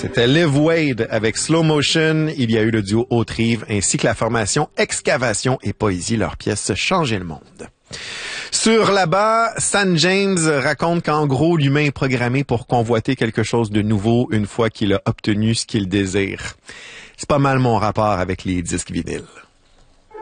C'était Liv Wade avec Slow Motion. Il y a eu le duo Autrive ainsi que la formation Excavation et Poésie, leur pièce Changer le monde. Sur là-bas, Stan James raconte qu'en gros, l'humain est programmé pour convoiter quelque chose de nouveau une fois qu'il a obtenu ce qu'il désire. C'est pas mal mon rapport avec les disques vinyles.